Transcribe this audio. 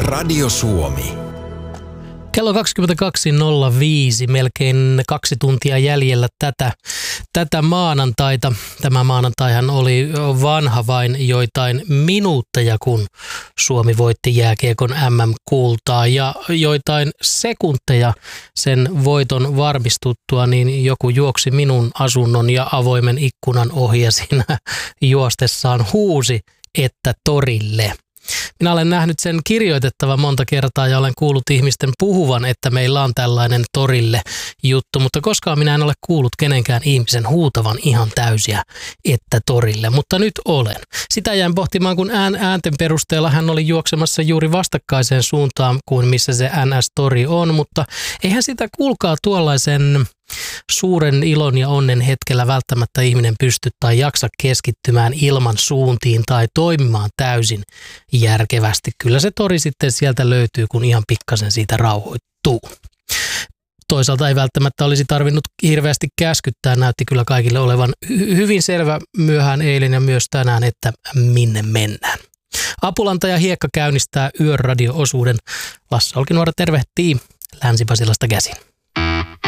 Radio Suomi. Kello 22.05, melkein 2 tuntia jäljellä tätä maanantaita. Tämä maanantaihan oli vanha vain joitain minuutteja, kun Suomi voitti jääkiekon MM-kultaa. Ja joitain sekunteja sen voiton varmistuttua, niin joku juoksi minun asunnon ja avoimen ikkunan ohi ja siinä juostessaan huusi, että torille. Minä olen nähnyt sen kirjoitettavan monta kertaa ja olen kuullut ihmisten puhuvan, että meillä on tällainen torille juttu, mutta koskaan minä en ole kuullut kenenkään ihmisen huutavan ihan täysiä, että torille, mutta nyt olen. Sitä jäin pohtimaan, kun äänten perusteella hän oli juoksemassa juuri vastakkaiseen suuntaan kuin missä se NS-tori on, mutta eihän sitä kuulkaa tuollaisen suuren ilon ja onnen hetkellä välttämättä ihminen pysty tai jaksa keskittymään ilman suuntiin tai toimimaan täysin järkevästi. Kyllä se tori sitten sieltä löytyy, kun ihan pikkasen siitä rauhoittuu. Toisaalta ei välttämättä olisi tarvinnut hirveästi käskyttää, näytti kyllä kaikille olevan hyvin selvä myöhään eilen ja myös tänään, että minne mennään. Apulanta ja Hiekka käynnistää Yöradio-osuuden. Lasse Olkinuora tervehtii Länsi-Pasilasta käsin.